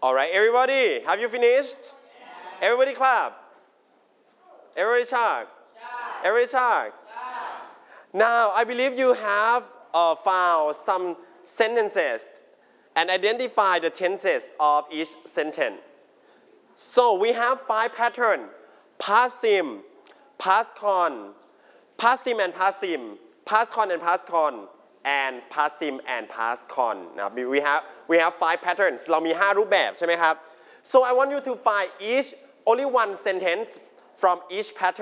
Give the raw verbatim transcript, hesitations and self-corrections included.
All right, everybody, have you finished? Yeah. Everybody clap. Everybody talk. Yeah. Everybody talk. Yeah. Now, I believe you have uh, found some sentences and identify the tenses of each sentence. So we have five patterns: past sim, past con, past sim and past sim, past con and past con, and past sim and past con. Now we have we have five patterns. เรามีห้ารูปแบบใช่ไหมครับ So I want you to find each only one sentence from each pattern